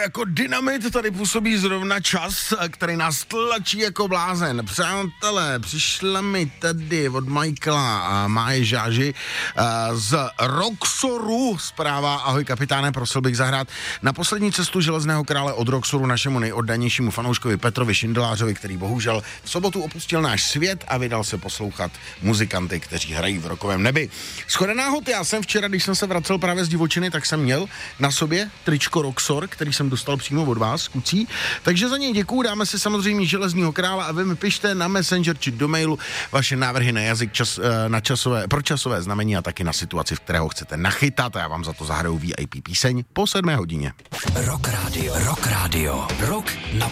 jako dynamit tady působí zrovna čas, který nás tlačí jako blázen. Přátelé, přišla mi tady od Michaela a Máje Žáži z Roxoru zpráva. Ahoj kapitáne, prosil bych zahrát na poslední cestu Železného krále od Roxoru našemu nejoddanějšímu fanouškovi Petrovi Šindelářovi, který bohužel v sobotu opustil náš svět a vydal se poslouchat muzikanty, kteří hrají v rokovém nebi. Shodou náhod, já jsem včera, když jsem se vracel právě z divočiny, tak jsem měl na sobě tričko Roxor, který jsem dostal přímo od vás, kucí. Takže za něj děkuju, dáme si samozřejmě Železního krále a vy mi pište na Messenger či do mailu vaše návrhy na jazyk, pro časové znamení a taky na situaci, v kterého chcete nachytat a já vám za to zahraju VIP píseň po 7 hodině. Rock Radio. Rock na